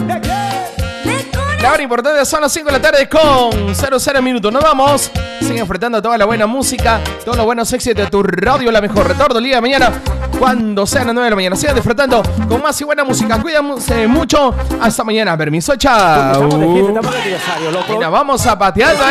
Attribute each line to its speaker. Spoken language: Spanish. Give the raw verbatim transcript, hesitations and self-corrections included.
Speaker 1: La hora importante son las cinco de la tarde con cero cero minutos. Nos vamos. Siguen enfrentando toda la buena música, todos los buenos éxitos de tu radio, la mejor retorno el día de mañana, cuando sean las nueve de la mañana. Sigan disfrutando con más y buena música. Cuídense mucho. Hasta mañana. Permiso, chao. Mira, vamos a patear.